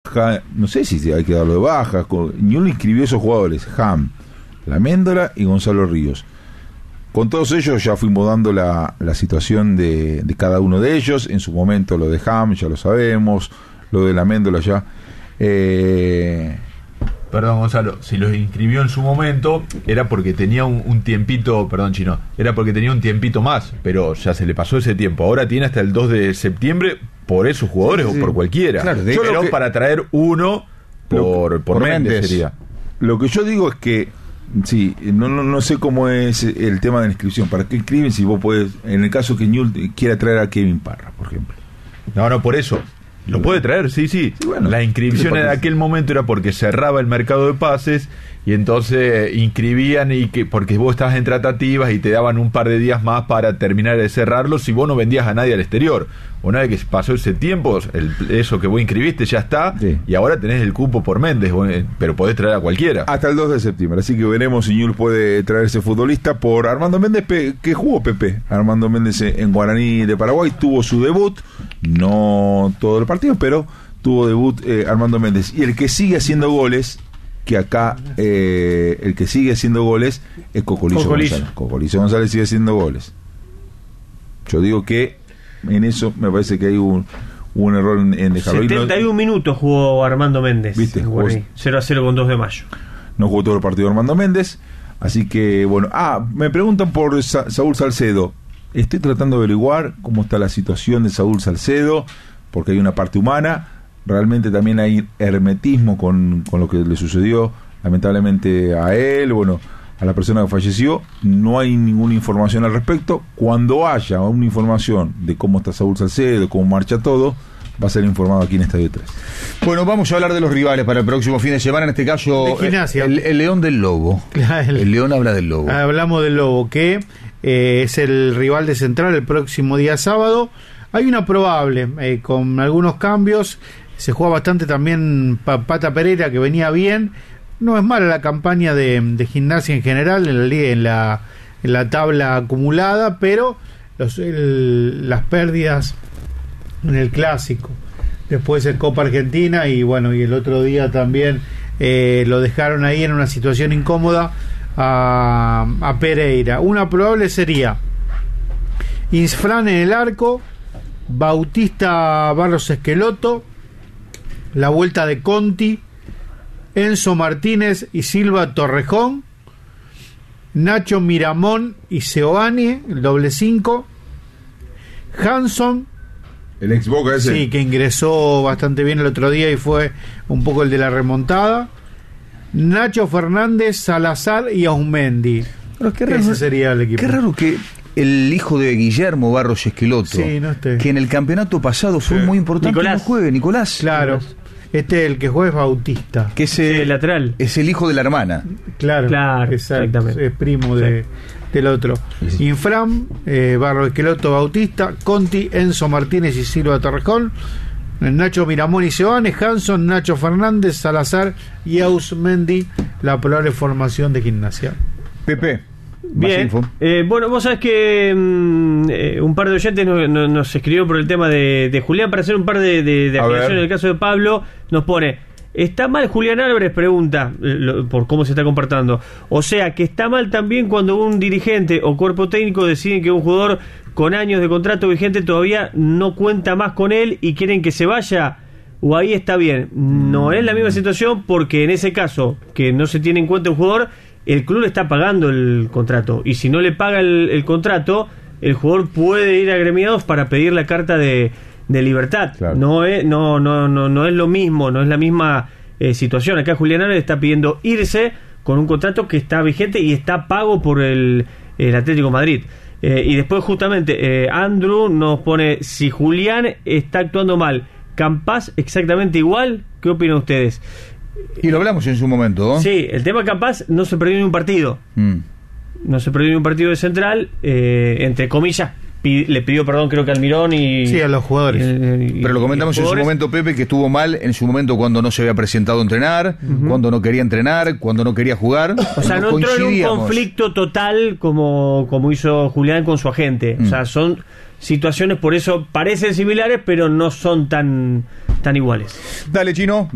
no sé si hay que darlo de baja. Newell's inscribió esos jugadores: Ham, Laméndola y Gonzalo Ríos. Con todos ellos ya fuimos dando la situación de cada uno de ellos. En su momento lo de Ham ya lo sabemos, lo de Laméndola ya. Perdón, Gonzalo, si los inscribió en su momento era porque tenía un tiempito, perdón, Chino, era porque tenía un tiempito más, pero ya se le pasó ese tiempo. Ahora tiene hasta el 2 de septiembre por esos jugadores, sí, o por cualquiera. Claro, pero para traer uno por Méndez sería. Lo que yo digo es que sí, no sé cómo es el tema de la inscripción. ¿Para qué inscriben si vos podés, en el caso que Newell's quiera traer a Kevin Parra, por ejemplo? No, por eso. Lo puede traer, sí. Bueno, la inscripción en aquel momento era porque cerraba el mercado de pases y entonces inscribían porque vos estabas en tratativas y te daban un par de días más para terminar de cerrarlo si vos no vendías a nadie al exterior. Una vez que pasó ese tiempo, eso que vos inscribiste ya está, sí, y ahora tenés el cupo por Méndez, pero podés traer a cualquiera. Hasta el 2 de septiembre, así que veremos si Newell's puede traer ese futbolista por Armando Méndez, que jugó Pepe. Armando Méndez en Guaraní de Paraguay, tuvo su debut, no todo el partido, pero tuvo debut Armando Méndez. Y el que sigue haciendo goles, que acá el que sigue haciendo goles es Cocolizo González. Cocolizo González sigue haciendo goles. Yo digo que en eso me parece que hay un error en dejarlo. 71 minutos jugó Armando Méndez. ¿Viste? 0-0 con 2 de mayo. No jugó todo el partido Armando Méndez. Así que, bueno. Me preguntan por Saúl Salcedo. Estoy tratando de averiguar cómo está la situación de Saúl Salcedo, porque hay una parte humana. Realmente también hay hermetismo con lo que le sucedió, lamentablemente, a él, a la persona que falleció. No hay ninguna información al respecto. Cuando haya una información de cómo está Saúl Salcedo, cómo marcha todo, va a ser informado aquí en Estadio 3. Bueno, vamos a hablar de los rivales para el próximo fin de semana. En este caso, el León del Lobo. El León habla del Lobo. Hablamos del Lobo, que es el rival de Central el próximo día sábado. Hay una probable, con algunos cambios. Se juega bastante también Pata Pereira, que venía bien. No es mala la campaña de Gimnasia en general en la tabla acumulada, pero las pérdidas en el Clásico, después en Copa Argentina y el otro día también lo dejaron ahí en una situación incómoda a Pereira. Una probable sería Insfrán en el arco, Bautista Barros Esqueloto, la vuelta de Conti, Enzo Martínez y Silva Torrejón, Nacho Miramón y Seoane, el doble 5, Hanson, el ex Boca ese, sí, que ingresó bastante bien el otro día y fue un poco el de la remontada, Nacho Fernández, Salazar y Aumendi. Ese sería el equipo. Qué raro que el hijo de Guillermo Barros Esqueloto, sí, que en el campeonato pasado fue muy importante, no juegue, Nicolás. Claro. El que juega es Bautista, que es el lateral, es el hijo de la hermana. Claro, exactamente. Es primo del otro. Sí. Infram, Barros Esqueloto, Bautista, Conti, Enzo Martínez y Silva Torrejón, Nacho Miramón y Seoane, Hanson, Nacho Fernández, Salazar y Ausmendi, la probable formación de Gimnasia. Pepe. Bien, vos sabés que un par de oyentes nos escribió por el tema de Julián para hacer un par de aclaraciones. En el caso de Pablo nos pone: ¿está mal Julián Álvarez? Pregunta por cómo se está comportando. O sea, que está mal también cuando un dirigente o cuerpo técnico deciden que un jugador con años de contrato vigente todavía no cuenta más con él y quieren que se vaya. O ahí está bien. No es la misma situación, porque en ese caso que no se tiene en cuenta un jugador, el club le está pagando el contrato, y si no le paga el contrato, el jugador puede ir a agremiados para pedir la carta de libertad. Claro. No es lo mismo, no es la misma situación. Acá Julián Álvarez está pidiendo irse con un contrato que está vigente y está pago por el Atlético Madrid. Y después justamente Andrew nos pone: si Julián está actuando mal, Campas exactamente igual, ¿qué opinan ustedes? Y lo hablamos en su momento, ¿no? Sí, el tema Campas no se perdió ni un partido. No se perdió ni un partido de Central, entre comillas. Le pidió perdón, creo que al Almirón y... Sí, a los jugadores. Pero lo comentamos en su momento, Pepe, que estuvo mal en su momento cuando no se había presentado a entrenar, cuando no quería entrenar, cuando no quería jugar. O sea, no entró en un conflicto total como hizo Julián con su agente. O sea, son situaciones, por eso parecen similares, pero no son tan iguales. Dale, Chino.